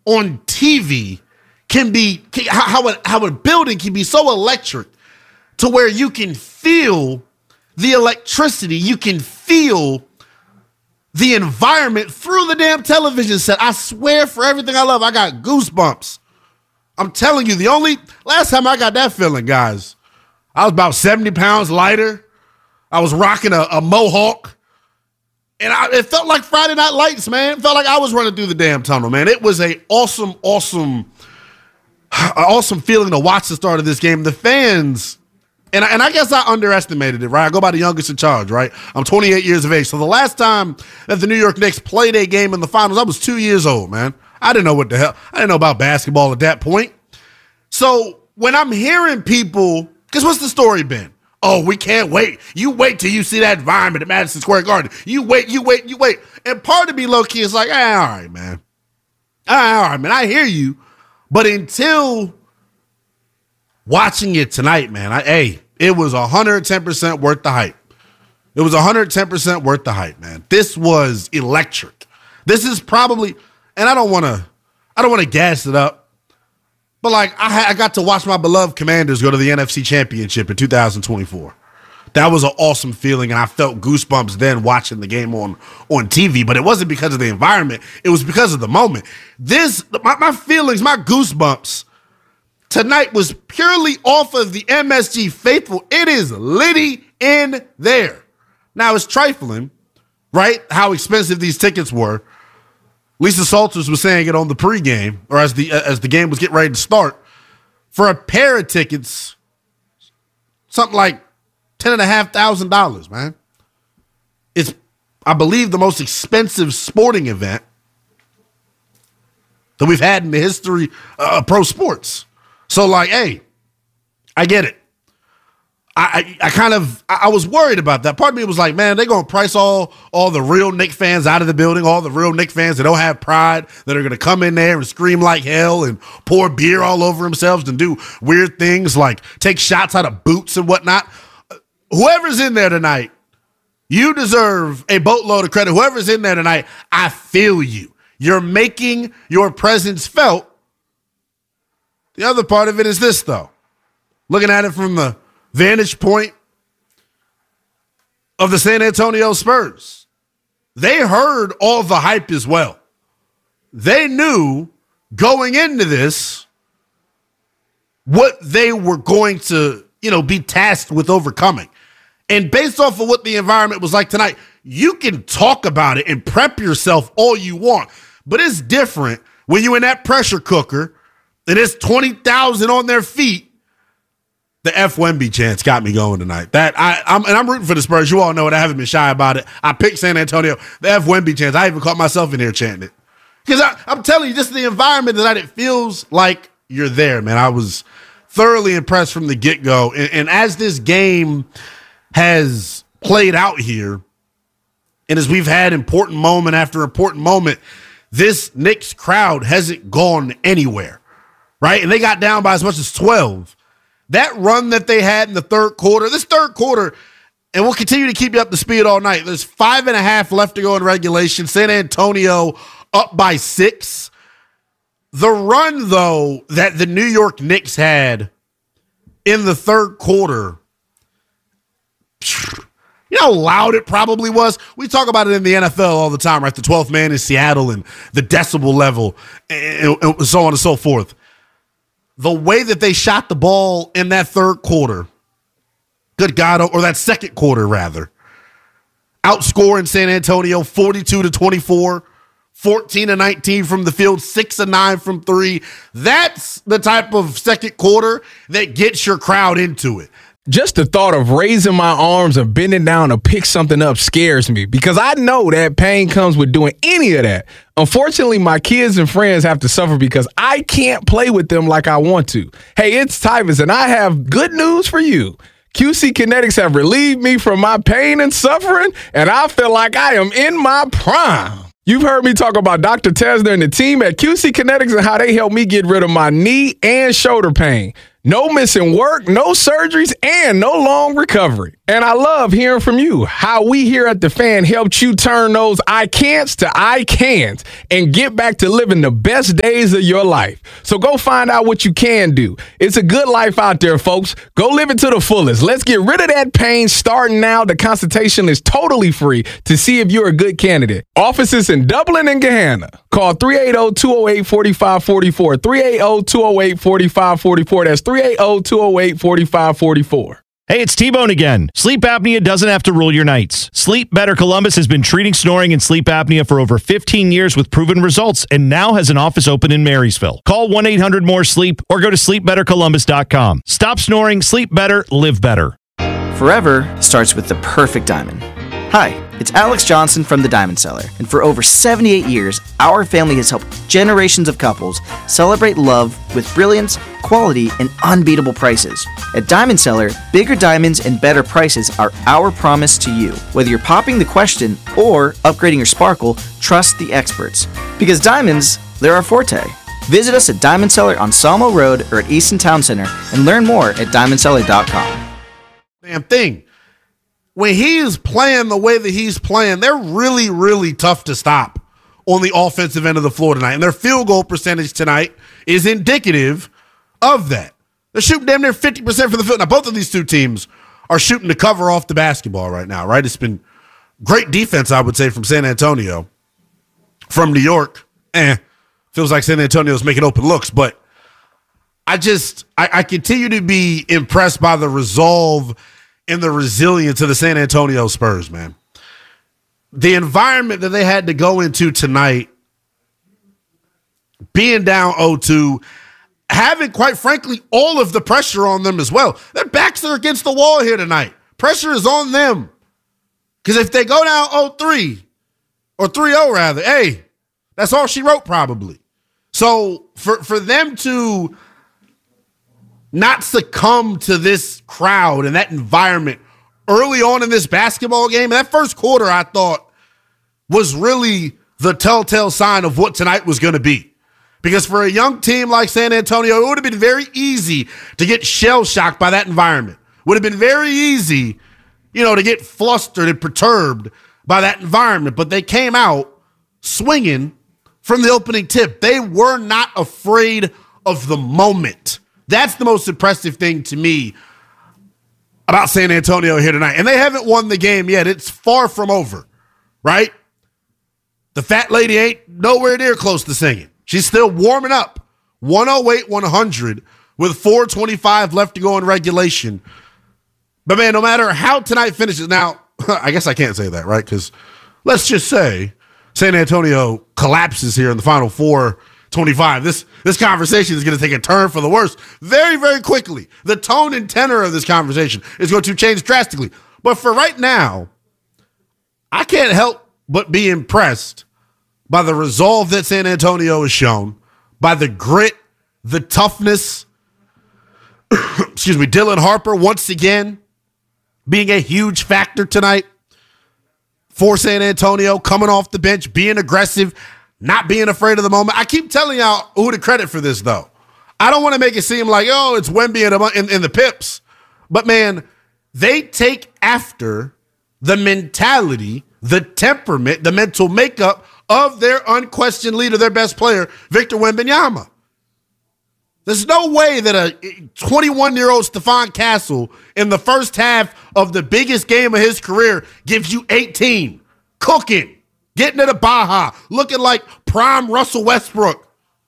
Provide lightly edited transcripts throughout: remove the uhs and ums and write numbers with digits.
on TV how a building can be so electric to where you can feel the electricity, you can feel the environment through the damn television set. I swear, for everything I love, I got goosebumps. I'm telling you, last time I got that feeling, guys, I was about 70 pounds lighter. I was rocking a mohawk. And it felt like Friday Night Lights, man. It felt like I was running through the damn tunnel, man. It was a awesome feeling to watch the start of this game. The fans, and I guess I underestimated it, right? I go by the youngest in charge, right? I'm 28 years of age. So the last time that the New York Knicks played a game in the finals, I was 2 years old, man. I didn't know what the hell. I didn't know about basketball at that point. So when I'm hearing people, because what's the story been? Oh, we can't wait. You wait till you see that environment at Madison Square Garden. You wait. And part of me low-key is like, all right, man. All right, man. I hear you. But until watching it tonight, man, it was 110% worth the hype. It was 110% worth the hype, man. This was electric. This is probably, and I don't want to gas it up, but like I got to watch my beloved Commanders go to the NFC Championship in 2024. That was an awesome feeling, and I felt goosebumps then watching the game on TV, but it wasn't because of the environment. It was because of the moment. My feelings, my goosebumps tonight was purely off of the MSG faithful. It is litty in there. Now, it's trifling, right, how expensive these tickets were. Lisa Salters was saying it on the pregame, or as the game was getting ready to start. For a pair of tickets, something like $10,500, man. It's, I believe, the most expensive sporting event that we've had in the history of pro sports. So, like, hey, I get it. I was worried about that. Part of me was like, man, they're going to price all the real Knick fans out of the building, all the real Knick fans that don't have pride, that are going to come in there and scream like hell and pour beer all over themselves and do weird things like take shots out of boots and whatnot. Whoever's in there tonight, you deserve a boatload of credit. Whoever's in there tonight, I feel you. You're making your presence felt. The other part of it is this, though. Looking at it from the vantage point of the San Antonio Spurs, they heard all the hype as well. They knew going into this what they were going to, be tasked with overcoming. And based off of what the environment was like tonight, you can talk about it and prep yourself all you want. But it's different when you're in that pressure cooker and it's 20,000 on their feet. The F Wemby chants got me going tonight. I'm rooting for the Spurs. You all know it. I haven't been shy about it. I picked San Antonio. The F Wemby chants. I even caught myself in here chanting it. Because I'm telling you, just the environment tonight, it feels like you're there, man. I was thoroughly impressed from the get-go. And as this game has played out here, and as we've had important moment after important moment, this Knicks crowd hasn't gone anywhere, right? And they got down by as much as 12. That run that they had in the third quarter, and we'll continue to keep you up to speed all night. There's 5.5 left to go in regulation. San Antonio up by 6. The run, though, that the New York Knicks had in the third quarter, you know how loud it probably was? We talk about it in the NFL all the time, right? The 12th man in Seattle and the decibel level and so on and so forth. The way that they shot the ball in that third quarter, good God, or that second quarter, rather, outscoring San Antonio 42-24, 14-19 from the field, 6-9 from 3. That's the type of second quarter that gets your crowd into it. Just the thought of raising my arms and bending down to pick something up scares me because I know that pain comes with doing any of that. Unfortunately, my kids and friends have to suffer because I can't play with them like I want to. Hey, it's Tyvus, and I have good news for you. QC Kinetics have relieved me from my pain and suffering, and I feel like I am in my prime. You've heard me talk about Dr. Tesner and the team at QC Kinetics and how they help me get rid of my knee and shoulder pain. No missing work, no surgeries, and no long recovery. And I love hearing from you how we here at The Fan helped you turn those I can'ts to I can's and get back to living the best days of your life. So go find out what you can do. It's a good life out there, folks. Go live it to the fullest. Let's get rid of that pain starting now. The consultation is totally free to see if you're a good candidate. Offices in Dublin and Gahanna. Call 380-208-4544. 380-208-4544. That's 380-208-4544. Hey, it's T-Bone again. Sleep apnea doesn't have to rule your nights. Sleep Better Columbus has been treating snoring and sleep apnea for over 15 years with proven results and now has an office open in Marysville. Call 1-800-MORE-SLEEP or go to sleepbettercolumbus.com. Stop snoring, sleep better, live better. Forever starts with the perfect diamond. Hi, it's Alex Johnson from The Diamond Seller, and for over 78 years, our family has helped generations of couples celebrate love with brilliance, quality, and unbeatable prices. At Diamond Seller, bigger diamonds and better prices are our promise to you. Whether you're popping the question or upgrading your sparkle, trust the experts. Because diamonds, they're our forte. Visit us at Diamond Seller on Sawmill Road or at Easton Town Center and learn more at diamondseller.com. Damn thing. When he is playing the way that he's playing, they're really, really tough to stop on the offensive end of the floor tonight. And their field goal percentage tonight is indicative of that. They're shooting damn near 50% from the field. Now, both of these two teams are shooting to cover off the basketball right now, right? It's been great defense, I would say, from San Antonio. From New York, feels like San Antonio's making open looks. But I continue to be impressed by the resolve and the resilience of the San Antonio Spurs, man. The environment that they had to go into tonight, being down 0-2, having, quite frankly, all of the pressure on them as well. Their backs are against the wall here tonight. Pressure is on them. Because if they go down 0-3, or 3-0 rather, hey, that's all she wrote probably. So for them to not succumb to this crowd and that environment early on in this basketball game. That first quarter, I thought, was really the telltale sign of what tonight was going to be. Because for a young team like San Antonio, it would have been very easy to get shell-shocked by that environment. Would have been very easy, to get flustered and perturbed by that environment. But they came out swinging from the opening tip. They were not afraid of the moment. That's the most impressive thing to me about San Antonio here tonight. And they haven't won the game yet. It's far from over, right? The fat lady ain't nowhere near close to singing. She's still warming up. 108-100 with 4:25 left to go in regulation. But, man, no matter how tonight finishes. Now, I guess I can't say that, right? Because let's just say San Antonio collapses here in the final 4:25. This conversation is going to take a turn for the worse very, very quickly. The tone and tenor of this conversation is going to change drastically. But for right now, I can't help but be impressed by the resolve that San Antonio has shown, by the grit, the toughness. Excuse me, Dylan Harper once again being a huge factor tonight for San Antonio, coming off the bench, being aggressive, not being afraid of the moment. I keep telling y'all who to credit for this, though. I don't want to make it seem like, it's Wemby in the Pips. But, man, they take after the mentality, the temperament, the mental makeup of their unquestioned leader, their best player, Victor Wembanyama. There's no way that a 21-year-old Stephon Castle in the first half of the biggest game of his career gives you 18, cooking, getting to the Baja, looking like prime Russell Westbrook.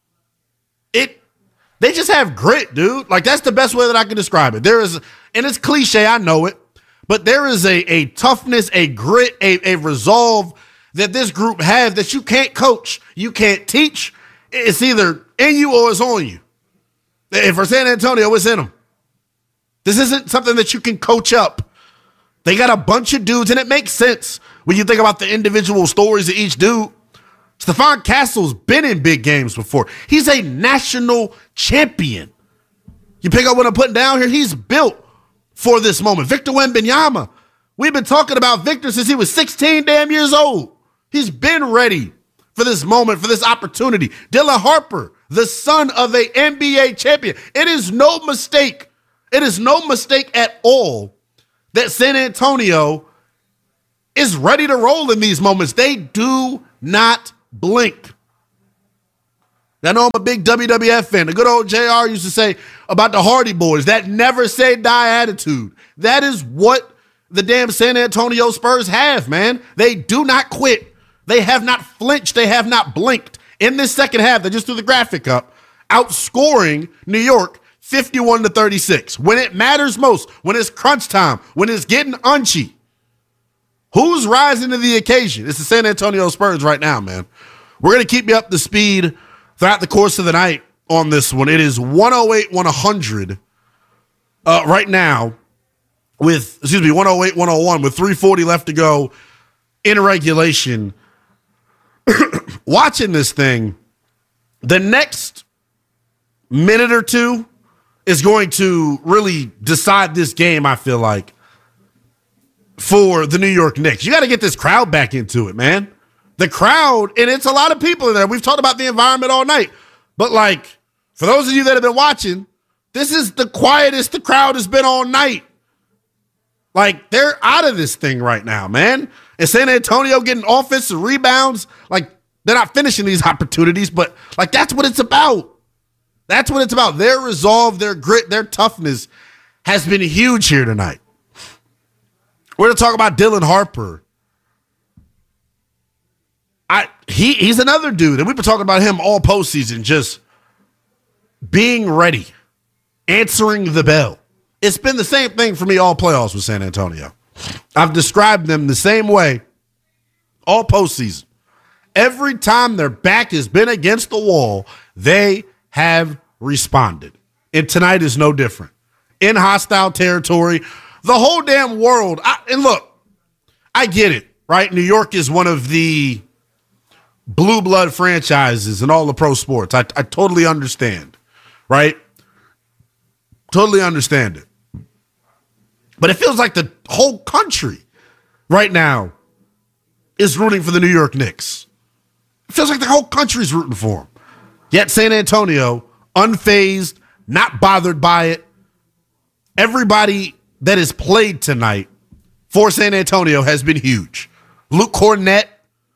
They just have grit, dude. Like, that's the best way that I can describe it. And it's cliche, I know it, but there is a toughness, a grit, a resolve that this group has that you can't coach, you can't teach. It's either in you or it's on you. And for San Antonio, it's in them. This isn't something that you can coach up. They got a bunch of dudes, and it makes sense when you think about the individual stories of each dude. Stephon Castle's been in big games before. He's a national champion. You pick up what I'm putting down here? He's built for this moment. Victor Wembanyama, we've been talking about Victor since he was 16 damn years old. He's been ready for this moment, for this opportunity. Dylan Harper, the son of a NBA champion. It is no mistake. It is no mistake at all that San Antonio is ready to roll in these moments. They do not blink. I know I'm a big WWF fan. The good old JR used to say about the Hardy Boys, that never say die attitude. That is what the damn San Antonio Spurs have, man. They do not quit. They have not flinched. They have not blinked. In this second half, they just threw the graphic up, outscoring New York 51-36. When it matters most, when it's crunch time, when it's getting unchy, who's rising to the occasion? It's the San Antonio Spurs right now, man. We're going to keep you up to speed throughout the course of the night on this one. It is 108-100 right now with, 108-101 with 3:40 left to go in regulation. Watching this thing, the next minute or two is going to really decide this game, I feel like, for the New York Knicks. You got to get this crowd back into it, man. The crowd, and it's a lot of people in there. We've talked about the environment all night. But, like, for those of you that have been watching, this is the quietest the crowd has been all night. Like, they're out of this thing right now, man. And San Antonio getting offensive rebounds. Like, they're not finishing these opportunities, but, like, that's what it's about. That's what it's about. Their resolve, their grit, their toughness has been huge here tonight. We're going to talk about Dylan Harper. He's another dude, and we've been talking about him all postseason, just being ready, answering the bell. It's been the same thing for me all playoffs with San Antonio. I've described them the same way all postseason. Every time their back has been against the wall, they have responded. And tonight is no different. In hostile territory, the whole damn world. And look, I get it, right? New York is one of the blue blood franchises in all the pro sports. I totally understand, right? Totally understand it. But it feels like the whole country right now is rooting for the New York Knicks. It feels like the whole country's rooting for them. Yet San Antonio, unfazed, not bothered by it. Everybody that has played tonight for San Antonio has been huge. Luke Cornett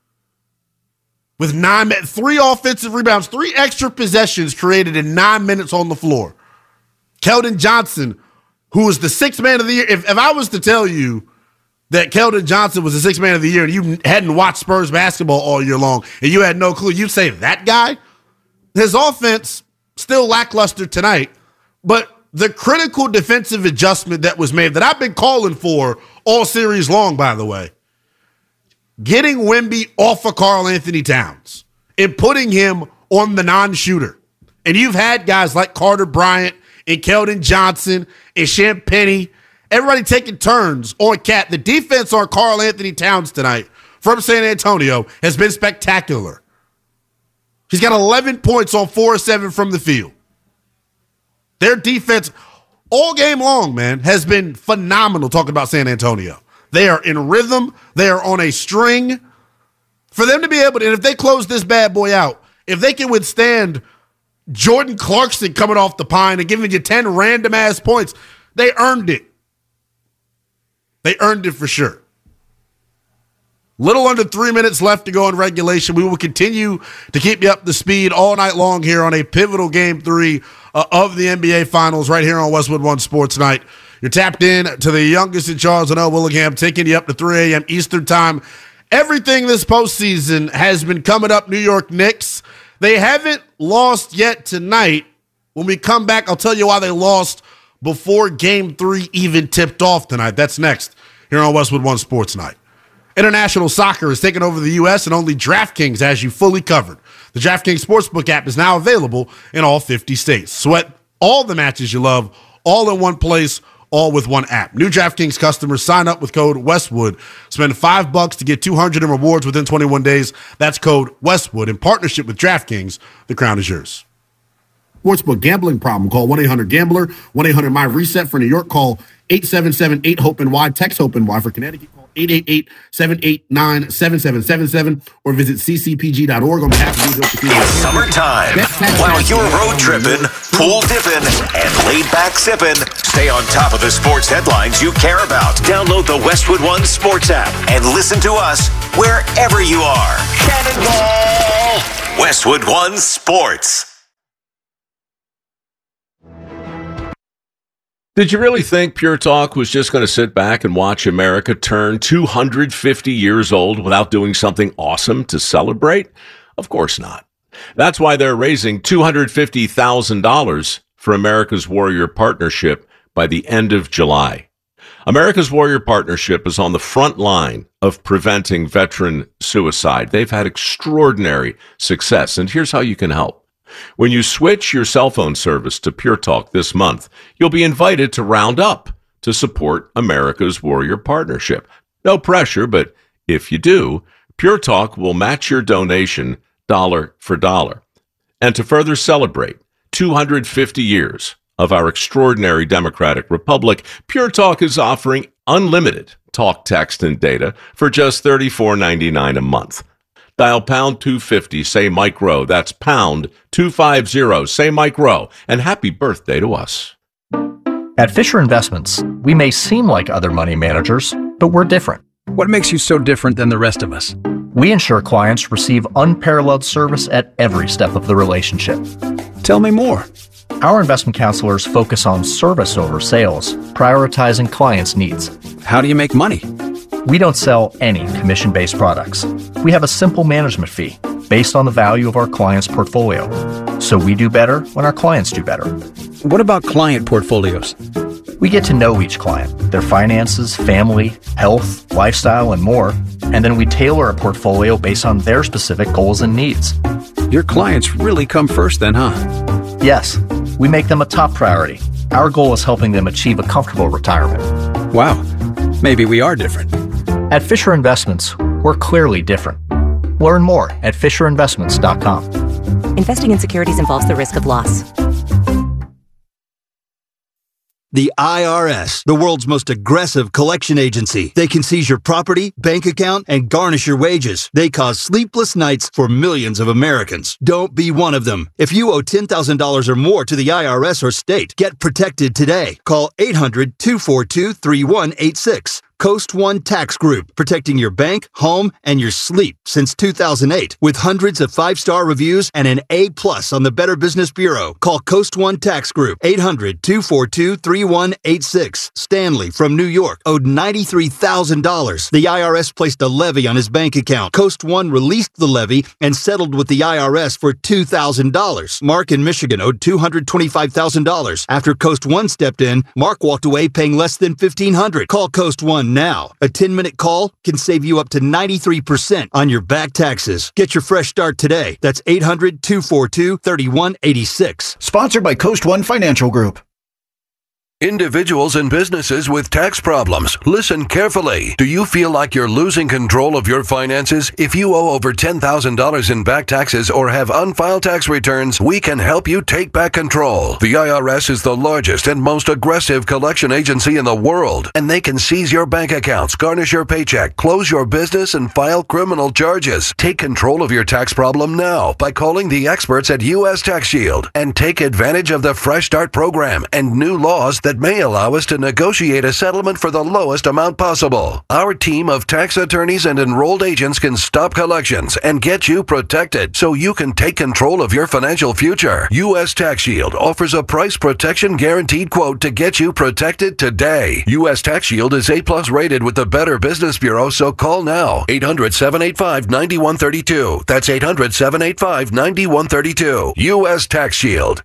with 3 offensive rebounds, 3 extra possessions created in 9 minutes on the floor. Keldon Johnson, who was the 6th man of the year. If I was to tell you that Keldon Johnson was the 6th man of the year and you hadn't watched Spurs basketball all year long and you had no clue, you'd say that guy? His offense still lackluster tonight, but the critical defensive adjustment that was made that I've been calling for all series long, by the way, getting Wemby off of Karl Anthony Towns and putting him on the non-shooter. And you've had guys like Carter Bryant and Keldon Johnson and Champagnie, everybody taking turns on Cat. The defense on Karl Anthony Towns tonight from San Antonio has been spectacular. He's got 11 points on 4 of 7 from the field. Their defense all game long, man, has been phenomenal talking about San Antonio. They are in rhythm. They are on a string. For them to be able to, and if they close this bad boy out, if they can withstand Jordan Clarkson coming off the pine and giving you 10 random-ass points, they earned it. They earned it for sure. Little under 3 minutes left to go in regulation. We will continue to keep you up to speed all night long here on a pivotal Game 3 of the NBA Finals right here on Westwood One Sports Night. You're tapped in to the youngest in Charles and Willingham, taking you up to 3 a.m. Eastern Time. Everything this postseason has been coming up New York Knicks. They haven't lost yet tonight. When we come back, I'll tell you why they lost before Game 3 even tipped off tonight. That's next here on Westwood One Sports Night. International soccer is taking over the U.S. and only DraftKings has you fully covered. The DraftKings Sportsbook app is now available in all 50 states. Sweat all the matches you love, all in one place, all with one app. New DraftKings customers sign up with code Westwood. Spend $5 to get $200 in rewards within 21 days. That's code Westwood. In partnership with DraftKings, the crown is yours. Sportsbook gambling problem. Call 1-800-GAMBLER. 1-800-MY-RESET for New York. Call 877-8-HOPE-NY. Text HOPE-NY for Connecticut. Call 888-789-7777 or visit ccpg.org on behalf of these It's summertime. While you're road tripping, pool dipping, and laid back sipping, stay on top of the sports headlines you care about. Download the Westwood One Sports app and listen to us wherever you are. Cannonball! Westwood One Sports. Did you really think Pure Talk was just going to sit back and watch America turn 250 years old without doing something awesome to celebrate? Of course not. That's why they're raising $250,000 for America's Warrior Partnership by the end of July. America's Warrior Partnership is on the front line of preventing veteran suicide. They've had extraordinary success, and here's how you can help. When you switch your cell phone service to Pure Talk this month, you'll be invited to round up to support America's Warrior Partnership. No pressure, but if you do, Pure Talk will match your donation dollar for dollar. And to further celebrate 250 years of our extraordinary democratic republic, Pure Talk is offering unlimited talk, text, and data for just $34.99 a month. Dial pound 250, say Mike Rowe. That's pound 250, say Mike Rowe. And happy birthday to us. At Fisher Investments, we may seem like other money managers, but we're different. What makes you so different than the rest of us? We ensure clients receive unparalleled service at every step of the relationship. Tell me more. Our investment counselors focus on service over sales, prioritizing clients' needs. How do you make money? We don't sell any commission-based products. We have a simple management fee based on the value of our client's portfolio. So we do better when our clients do better. What about client portfolios? We get to know each client, their finances, family, health, lifestyle, and more, and then we tailor a portfolio based on their specific goals and needs. Your clients really come first then, huh? Yes, we make them a top priority. Our goal is helping them achieve a comfortable retirement. Wow, maybe we are different. At Fisher Investments, we're clearly different. Learn more at FisherInvestments.com. Investing in securities involves the risk of loss. The IRS, the world's most aggressive collection agency. They can seize your property, bank account, and garnish your wages. They cause sleepless nights for millions of Americans. Don't be one of them. If you owe $10,000 or more to the IRS or state, get protected today. Call 800-242-3186. Coast One Tax Group, protecting your bank, home, and your sleep since 2008. With hundreds of 5-star reviews and an A+ on the Better Business Bureau. Call Coast One Tax Group, 800-242-3186. Stanley from New York owed $93,000. The IRS placed a levy on his bank account. Coast One released the levy and settled with the IRS for $2,000. Mark in Michigan owed $225,000. After Coast One stepped in, Mark walked away paying less than $1,500. Call Coast One now. A 10-minute call can save you up to 93% on your back taxes. Get your fresh start today. That's 800-242-3186. Sponsored by Coast One Financial Group. Individuals and businesses with tax problems, listen carefully. Do you feel like you're losing control of your finances? If you owe over $10,000 in back taxes or have unfiled tax returns, we can help you take back control. The IRS is the largest and most aggressive collection agency in the world, and they can seize your bank accounts, garnish your paycheck, close your business, and file criminal charges. Take control of your tax problem now by calling the experts at U.S. Tax Shield and take advantage of the Fresh Start program and new laws that may allow us to negotiate a settlement for the lowest amount possible. Our team of tax attorneys and enrolled agents can stop collections and get you protected so you can take control of your financial future. U.S. Tax Shield offers a price protection guaranteed quote to get you protected today. U.S. Tax Shield is A+ rated with the Better Business Bureau, so call now. 800-785-9132. That's 800-785-9132. U.S. Tax Shield.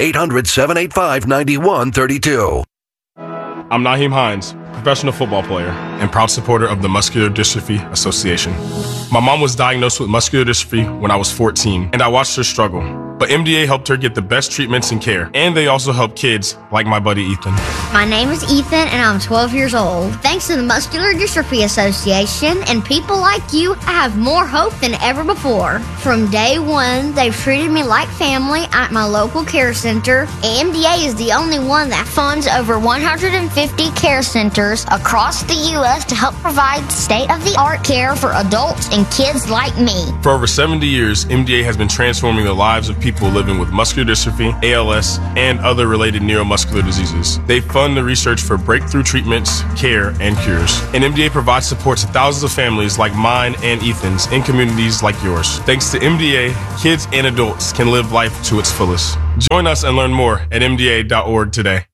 800-785-9132. I'm Naheem Hines, professional football player and proud supporter of the Muscular Dystrophy Association. My mom was diagnosed with muscular dystrophy when I was 14, and I watched her struggle. but MDA helped her get the best treatments and care. And they also help kids like my buddy Ethan. My name is Ethan, and I'm 12 years old. Thanks to the Muscular Dystrophy Association and people like you, I have more hope than ever before. From day one, they've treated me like family at my local care center. MDA is the only one that funds over 150 care centers across the U.S. to help provide state-of-the-art care for adults and kids like me. For over 70 years, MDA has been transforming the lives of people living with muscular dystrophy, ALS, and other related neuromuscular diseases. They fund the research for breakthrough treatments, care, and cures. And MDA provides support to thousands of families like mine and Ethan's in communities like yours. Thanks to MDA, kids and adults can live life to its fullest. Join us and learn more at MDA.org today.